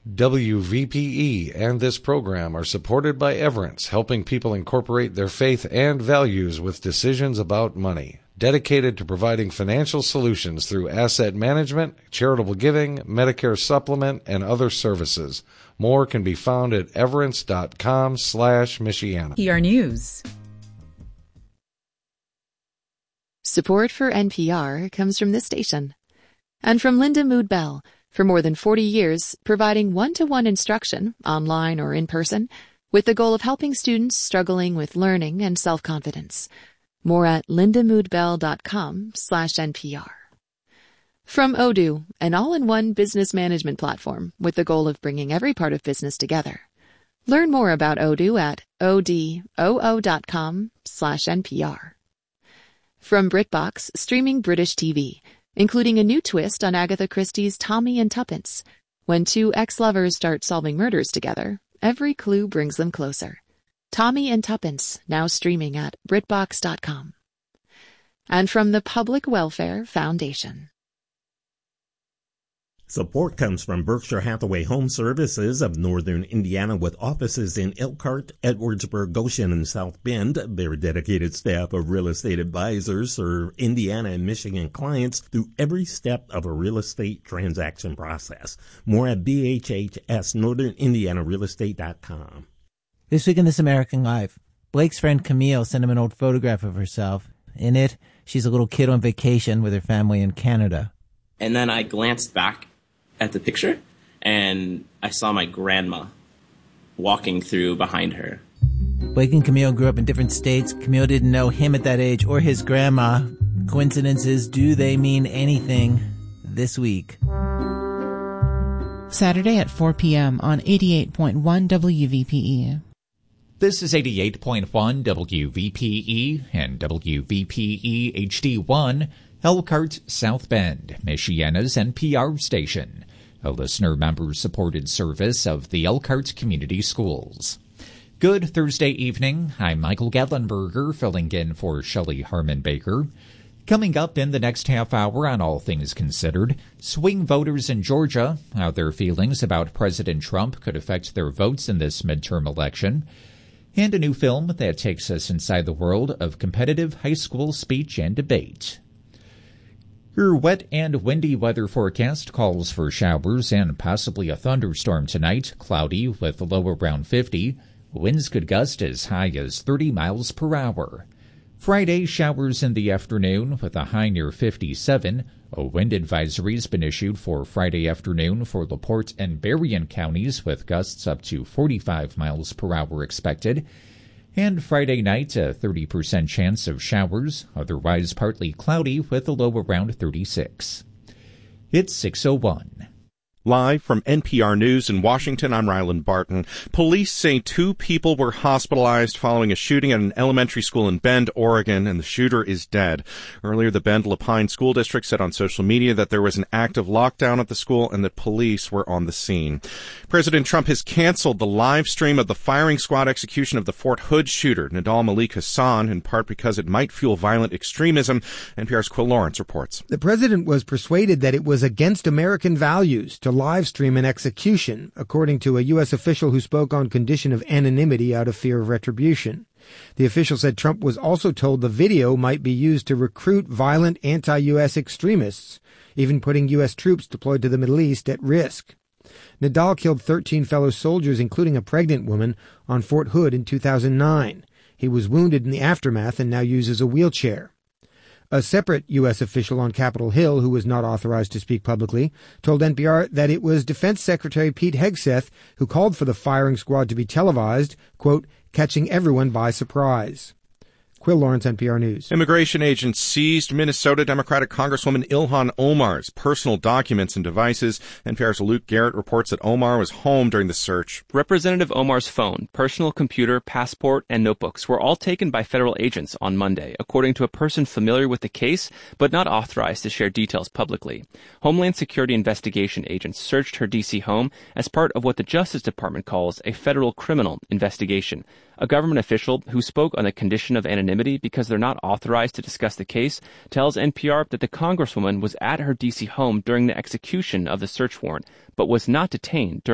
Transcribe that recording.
WVPE and this program are supported by Everence, helping people incorporate their faith and values with decisions about money. Dedicated to providing financial solutions through asset management, charitable giving, Medicare supplement, and other services. More can be found at everence.com/Michiana. PR News. Support for NPR comes from this station and from Linda Mood Bell. For more than 40 years, providing one-to-one instruction, online or in person, with the goal of helping students struggling with learning and self-confidence. More at lindamoodbell.com/NPR. From Odoo, an all-in-one business management platform with the goal of bringing every part of business together. Learn more about Odoo at odoo.com/NPR. From BritBox, streaming British TV, including a new twist on Agatha Christie's Tommy and Tuppence. When two ex-lovers start solving murders together, every clue brings them closer. Tommy and Tuppence, now streaming at BritBox.com. And from the Public Welfare Foundation. Support comes from Berkshire Hathaway Home Services of Northern Indiana with offices in Elkhart, Edwardsburg, Goshen, and South Bend. Their dedicated staff of real estate advisors serve Indiana and Michigan clients through every step of a real estate transaction process. More at BHHSNorthernIndianaRealEstate.com. This week in This American Life, Blake's friend Camille sent him an old photograph of herself. In it, she's a little kid on vacation with her family in Canada. And then I glanced back at the picture, and I saw my grandma walking through behind her. Blake and Camille grew up in different states. Camille didn't know him at that age or his grandma. Coincidences, do they mean anything? This week. Saturday at 4 p.m. on 88.1 WVPE. This is 88.1 WVPE and WVPE HD1, Elkhart, South Bend, Michiana's NPR station, a listener-member-supported service of the Elkhart Community Schools. Good Thursday evening. I'm Michael Gatlinberger, filling in for Shelley Harmon-Baker. Coming up in the next half hour on All Things Considered, swing voters in Georgia, how their feelings about President Trump could affect their votes in this midterm election, and a new film that takes us inside the world of competitive high school speech and debate. Your wet and windy weather forecast calls for showers and possibly a thunderstorm tonight, cloudy with a low around 50. Winds could gust as high as 30 miles per hour. Friday, showers in the afternoon with a high near 57. A wind advisory has been issued for Friday afternoon for LaPorte and Berrien counties with gusts up to 45 miles per hour expected. And Friday night, a 30% chance of showers, otherwise partly cloudy with a low around 36. It's 6:01. Live from NPR News in Washington, I'm Ryland Barton. Police say 2 people were hospitalized following a shooting at an elementary school in Bend, Oregon, and the shooter is dead. Earlier, the Bend Lapine School District said on social media that there was an active lockdown at the school and that police were on the scene. President Trump has canceled the live stream of the firing squad execution of the Fort Hood shooter, Nidal Malik Hassan, in part because it might fuel violent extremism. NPR's Quill Lawrence reports. The president was persuaded that it was against American values to live stream an execution, according to a U.S. official who spoke on condition of anonymity out of fear of retribution. The official said Trump was also told the video might be used to recruit violent anti-U.S. extremists, even putting U.S. troops deployed to the Middle East at risk. Nidal killed 13 fellow soldiers, including a pregnant woman, on Fort Hood in 2009. He was wounded in the aftermath and now uses a wheelchair. A separate U.S. official on Capitol Hill, who was not authorized to speak publicly, told NPR that it was Defense Secretary Pete Hegseth who called for the firing squad to be televised, quote, catching everyone by surprise. Quill Lawrence, NPR News. Immigration agents seized Minnesota Democratic Congresswoman Ilhan Omar's personal documents and devices. NPR's Luke Garrett reports that Omar was home during the search. Representative Omar's phone, personal computer, passport, and notebooks were all taken by federal agents on Monday, according to a person familiar with the case, but not authorized to share details publicly. Homeland Security investigation agents searched her D.C. home as part of what the Justice Department calls a federal criminal investigation. A government official who spoke on the condition of anonymity because they're not authorized to discuss the case tells NPR that the congresswoman was at her D.C. home during the execution of the search warrant, but was not detained during